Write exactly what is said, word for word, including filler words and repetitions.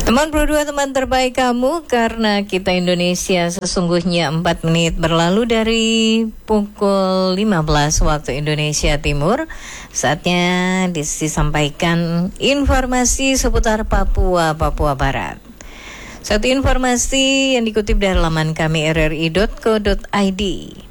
Teman Pro dua, teman terbaik kamu, karena kita Indonesia sesungguhnya empat menit berlalu dari pukul lima belas waktu Indonesia Timur. Saatnya disampaikan informasi seputar Papua, Papua Barat. Satu informasi yang dikutip dari laman kami r r i dot co dot i d.